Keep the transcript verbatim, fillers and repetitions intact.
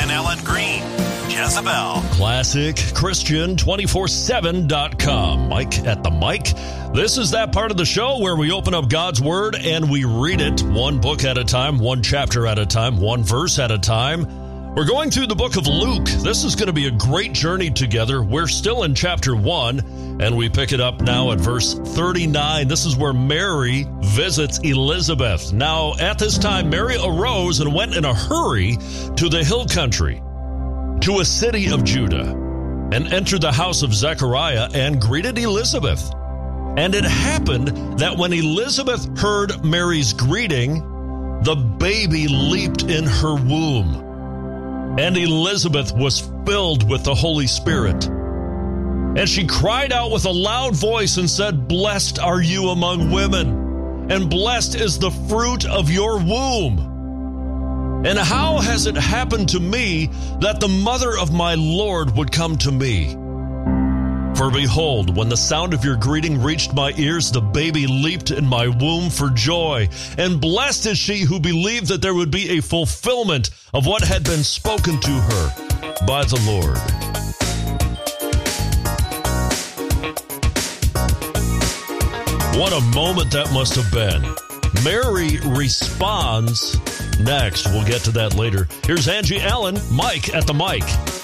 and Ellen Green. Jezebel. Classic Christian two four seven dot com. Mike at the mic. This is that part of the show where we open up God's Word and we read it one book at a time, one chapter at a time, one verse at a time. We're going through the book of Luke. This is going to be a great journey together. We're still in chapter one, and we pick it up now at verse thirty-nine. This is where Mary visits Elizabeth. Now, at this time, Mary arose and went in a hurry to the hill country, to a city of Judah, and entered the house of Zechariah and greeted Elizabeth. And it happened that when Elizabeth heard Mary's greeting, the baby leaped in her womb. And Elizabeth was filled with the Holy Spirit. And she cried out with a loud voice and said, "Blessed are you among women, and blessed is the fruit of your womb. And how has it happened to me that the mother of my Lord would come to me? For behold, when the sound of your greeting reached my ears, the baby leaped in my womb for joy. And blessed is she who believed that there would be a fulfillment of what had been spoken to her by the Lord." What a moment that must have been. Mary responds next. We'll get to that later. Here's Angie Allen, Mike at the mic.